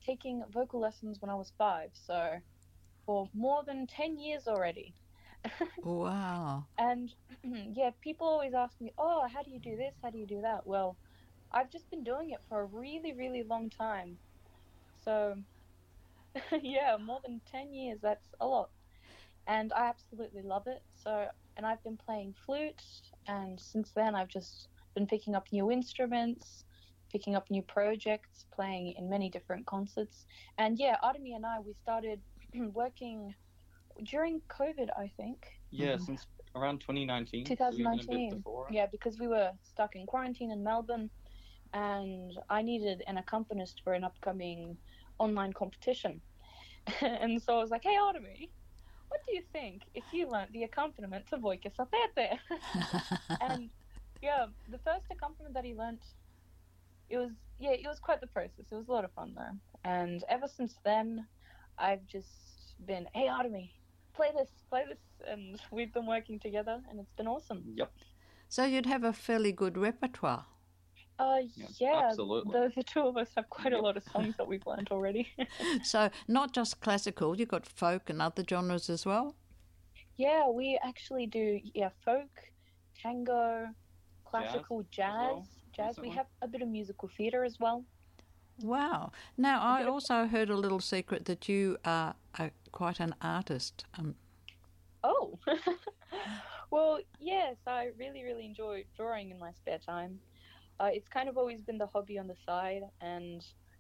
taking vocal lessons when I was 5, so for more than 10 years already. Wow. And yeah, people always ask me, oh, how do you do this? How do you do that? Well, I've just been doing it for a really, really long time. So yeah, more than 10 years, that's a lot. And I absolutely love it. So, and I've been playing flute, and since then I've just been picking up new instruments, picking up new projects, playing in many different concerts. And yeah, Artemi and I, we started working during COVID, I think. Yeah, since around 2019. 2019. A bit before. Yeah, because we were stuck in quarantine in Melbourne, and I needed an accompanist for an upcoming online competition. And so I was like, hey, Artemi, what do you think if you learnt the accompaniment to Voi che sapete? And yeah, the first accompaniment that he learnt, it was quite the process. It was a lot of fun though. And ever since then, I've just been, hey, Artemi, play this, and we've been working together, and it's been awesome. Yep. So you'd have a fairly good repertoire. Yeah, absolutely. the two of us have quite a lot of songs that we've learned already. So not just classical, you've got folk and other genres as well? Yeah, we actually do folk, tango, classical, jazz. We have a bit of musical theatre as well. Wow. Now, I also heard a little secret that you are quite an artist. Oh, well, yes, I really, really enjoy drawing in my spare time. It's kind of always been the hobby on the side, and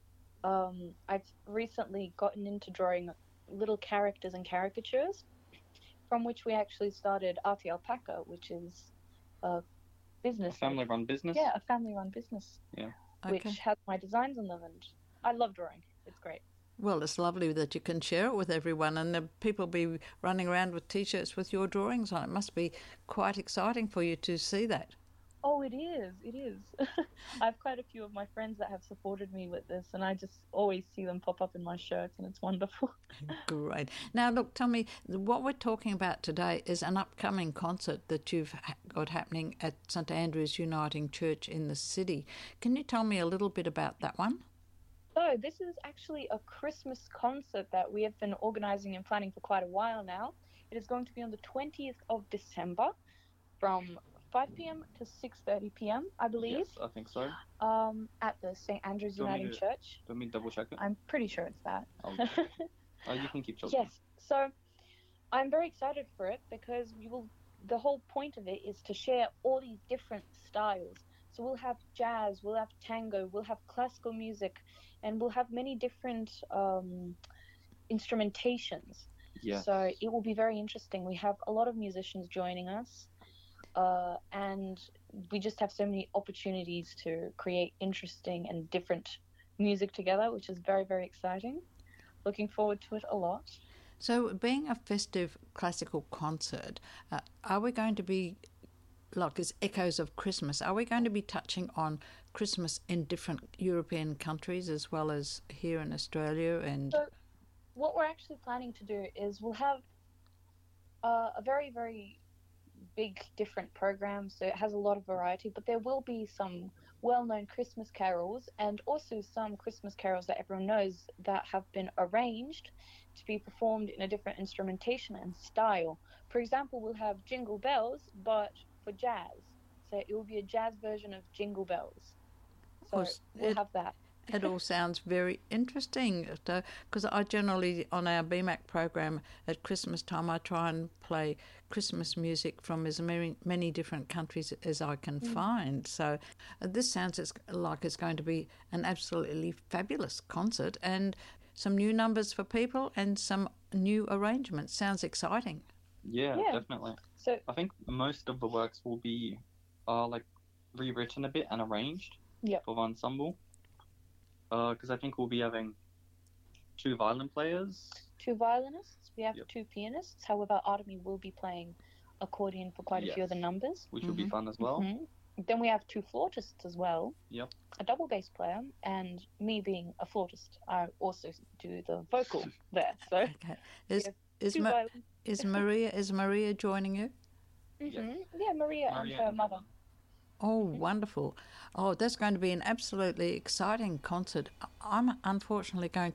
I've recently gotten into drawing little characters and caricatures, from which we actually started Arty Alpaca, which is a business. A family-run business? Yeah, a family-run business. Yeah. Which has my designs on them, and I love drawing. It's great. Well, it's lovely that you can share it with everyone, and the people be running around with T-shirts with your drawings on. It must be quite exciting for you to see that. Oh, it is. I have quite a few of my friends that have supported me with this, and I just always see them pop up in my shirts, and it's wonderful. Great. Now, look, tell me, what we're talking about today is an upcoming concert that you've got happening at St Andrew's Uniting Church in the city. Can you tell me a little bit about that one? So, this is actually a Christmas concert that we have been organising and planning for quite a while now. It is going to be on the 20th of December from 5 p.m. to 6:30 p.m, I believe. Yes, I think so. At the St Andrew's Uniting Church. Let me double check it. I'm pretty sure it's that. You can keep talking. Yes, so I'm very excited for it because the whole point of it is to share all these different styles. So we'll have jazz, we'll have tango, we'll have classical music, and we'll have many different instrumentations. Yes. So it will be very interesting. We have a lot of musicians joining us. And we just have so many opportunities to create interesting and different music together, which is very, very exciting. Looking forward to it a lot. So being a festive classical concert, are we going to be, like as echoes of Christmas, are we going to be touching on Christmas in different European countries as well as here in Australia? And so what we're actually planning to do is we'll have a very, very big different program, so it has a lot of variety, but there will be some well-known Christmas carols and also some Christmas carols that everyone knows that have been arranged to be performed in a different instrumentation and style. For example, we'll have Jingle Bells, but for jazz, so it will be a jazz version of Jingle Bells. So we'll have that. It all sounds very interesting, because I generally, on our BMAC program at Christmas time, I try and play Christmas music from as many different countries as I can find. So this sounds like it's going to be an absolutely fabulous concert, and some new numbers for people and some new arrangements. Sounds exciting. Yeah, definitely. So I think most of the works will be rewritten a bit and arranged for the ensemble. Because I think we'll be having 2 violin players. 2 violinists. We have 2 pianists. However, Artemi will be playing accordion for quite a few of the numbers. Which will be fun as well. Then we have 2 flautists as well. Yep. A double bass player, and me being a flautist, I also do the vocal there. So okay. Is Maria joining you? Yes. Yeah, Maria and her mother. Oh, wonderful. Oh, that's going to be an absolutely exciting concert. I'm unfortunately going